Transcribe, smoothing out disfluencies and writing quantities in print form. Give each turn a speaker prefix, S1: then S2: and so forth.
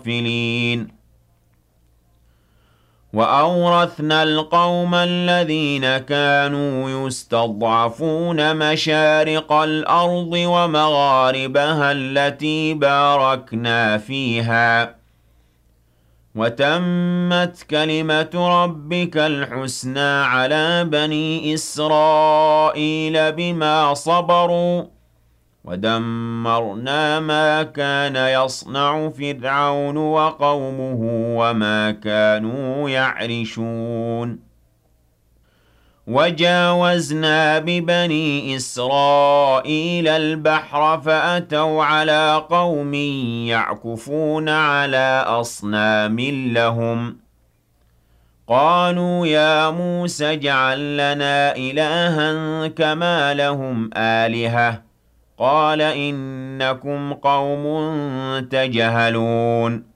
S1: الغافلين وأورثنا القوم الذين كانوا يستضعفون مشارق الأرض ومغاربها التي باركنا فيها وتمت كلمة ربك الحسنى على بني إسرائيل بما صبروا ودمرنا ما كان يصنع فرعون وقومه وما كانوا يعرشون وجاوزنا ببني إسرائيل البحر فأتوا على قوم يعكفون على أصنام لهم قالوا يا موسى اجعل لنا إلها كما لهم آلهة قال إنكم قوم تجهلون